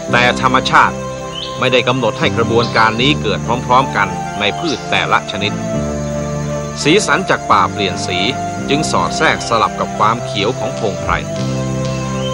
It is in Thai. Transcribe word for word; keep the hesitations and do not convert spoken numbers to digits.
แต่ธรรมชาติไม่ได้กำหนดให้กระบวนการนี้เกิดพร้อมๆกันในพืชแต่ละชนิดสีสันจากป่าเปลี่ยนสีจึงสอดแทรกสลับกับความเขียวของพงไพร